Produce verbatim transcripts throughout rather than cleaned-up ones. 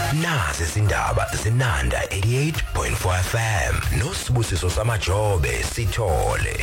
Nazi izindaba zinanda eighty-eight point four F M nosibusiso samajobe sithole.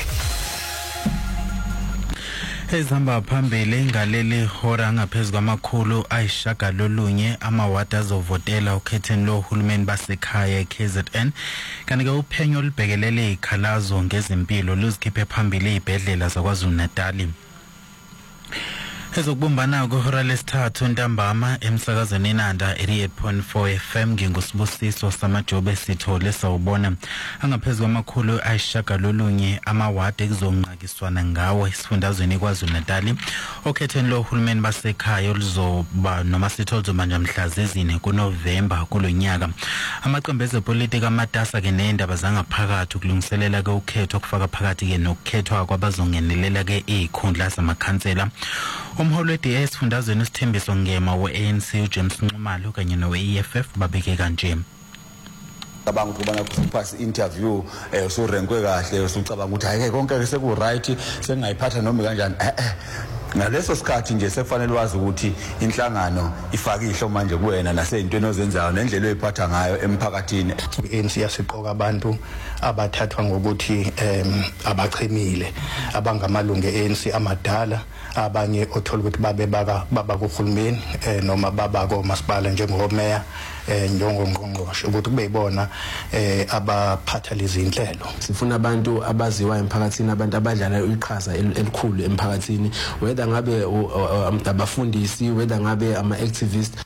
Ezihamba phambili ngaleli hora ngaphezulu kwamakhulu ayishagalolunye amawadi azovotela ukhetheni lohulumeni basekhaya K Z N kanti ke uphenyo olubhekelele ikhalazo ngezempilo luzikhiphe phambili izibhedlela zaKwaZulu-Natal. Ezokubumbana kuhora lesithathu ntambama emsakazweni Nanda eighty-eight point four F M ngingusibusiso samajobe sithole sawubona angaphezulu kwamakhulu ayishagalolunye amawadi ekuzonqakiswana ngawo esifundazweni KwaZulu-Natal okhetheni lohulumeni basekhaya oluzoba noma sitholwe manje mhla zezine kuNovember kulonyaka. Amaqembu ezepolitiki amatasa ke nendaba zangaphakathi ukulungiselela ke ukhetho kufaka phakathi ke nokukhethwa kwabazongenelela ke izikhundla zamakhansela. Umholi we-D A esifundazweni isithembiso ngema we-A N C uJames Nxumalo kanye no-E F F babeke kanje. Cabanga ukubana kusiphasi interview eh usurenkwe kahle usucabanga ukuthi hayike konke ke seku right sengayiphatha noma kanjani eh eh ngaleso sikhathi nje sekufanele wazi ukuthi inhlangano ifaka ihlo manje kuwena nasezintweni ozenzayo nendlela oyiphatha ngayo emphakathini. I-A N C yasiqoka abantu abathathwa ngokuthi em abachemile abangamalungu e-A N C amadala abanye othola ukuthi babe baka baba kuhulumeni eh noma baba komasipala njengomeya eh njengongqongqoshe ukuthi kube yibona eh abaphatha lezi inhlelo. Sifuna abantu abaziwa emphakathini abantu abadlala iqhaza elikhulu emphakathini whether ngabe abafundisi whether ngabe ama activists.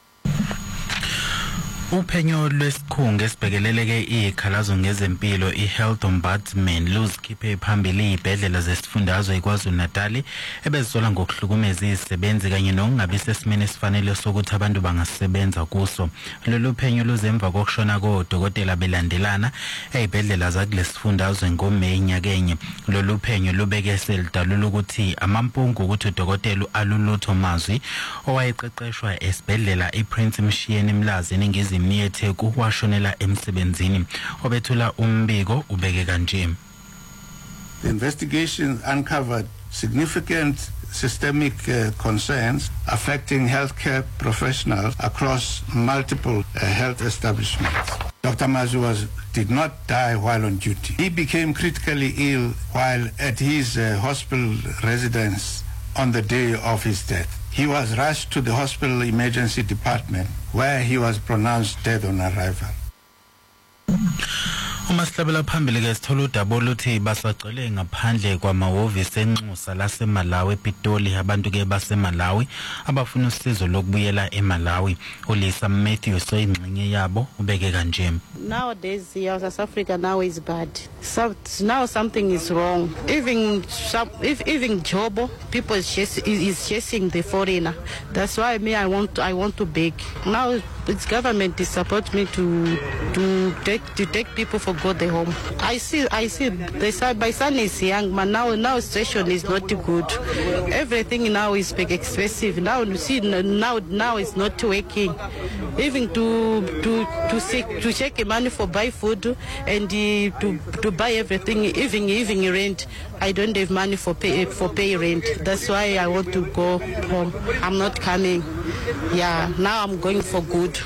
Uphenyo lwesikhungo esibhekeleleke izikhalazo ngezempilo iHealth Ombudsman luzikhiphe phambili izibhedlela zesifundazwe eKwaZulu-Natal ebezisola ngokuhlukumeza izisebenzi kanye nokungabi sesimene esifanele sokuthi abantu bangasebenza kuso. Lolu phenyo luzemva kokushona kodokotela belandelana ezibhedlela zakulesifundazwe ngoMeyi nyakenye. Lolu phenyo lubeke selidalula ukuthi amampungu ukuthi udokotela alulutho mazwi owayeqeqeshwa esibhedlela iPrince Mshiyeni Mlazi eningizimu niyetheku washonela emsebenzini obethula umbiko ubeke kanje. The investigation uncovered significant systemic uh, concerns affecting healthcare professionals across multiple uh, health establishments. Doctor Mazu was, did not die while on duty. He became critically ill while at his uh, hospital residence on the day of his death. He was rushed to the hospital emergency department where he was pronounced dead on arrival. Uma sihlabela phambili ke sithola udaba oluthi basacele ngaphandle kwamahhovisi enxusa laseMalawi ePitoli abantu ke baseMalawi abafuna usizo lokubuyela eMalawi. uLisa Matthew soyingxenye yabo ubeke kanje. Nowadays here South Africa now is bad. So now something is wrong. Even if even Jobo people is chasing, is chasing the foreigner. That's why me I want I want to beg. Now its government is support me to to take to take people for go their home. I see I see they say my son is young, but now now situation is not good. Everything now is big expensive. Now you see now now it's not working. Even to to to seek to check money for buy food and uh, to to buy everything, even even rent. I don't have money for pay for pay rent. That's why I want to go home. I'm not coming. Yeah, now I'm going for good.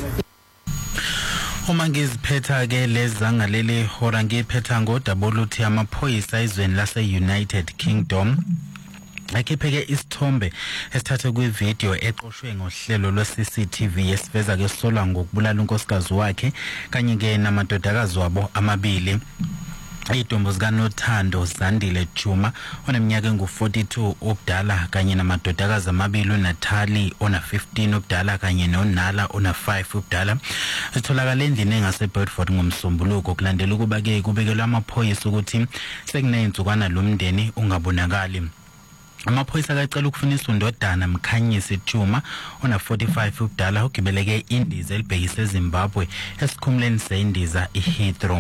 Uma ngiziphetha ke lezanga leli hora ngiphetha ngodaba oluthi amaphoyisa ezweni lase United Kingdom akhipheke isithombe esithathe kwivideo eqoshwe ngohlelo lwe-C C T V esiveza ke solwa ngokubulala unkosikazi wakhe kanye ke namadodakazi wabo amabili. Idombo zikaNothando Zandile Juma oneminyaka engu forty-two obudala kanye namadodakazi amabili uNatali ona fifteen obudala kanye noNala ona five obudala sitholakala endlini engase Bedford ngomsombuluko kulandela ukuba ke kubekelwa amaphoyisa ukuthi sekuneyinzukwana lomndeni ungabonakali. Amaphoyisa akacela ukufunisa undodana Mkhanyisi Juma ona forty-five ubudala ugibeleke indiza elibhekise eZimbabwe esikhumuleni seindiza iHeathrow.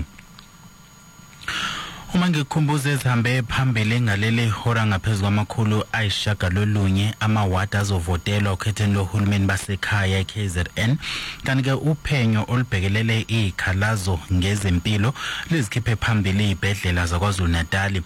Uma ngikhumbuza ezihambe phambili ngaleli hora ngaphezulu kwamakhulu ayishagalolunye amawadi azovotelwa ukhetheni lohulumeni basekhaya K Z N kanti ke uphenyo olubhekelele izikhalazo ngezempilo lizikhiphe phambili izibhedlela zaKwaZulu-Natal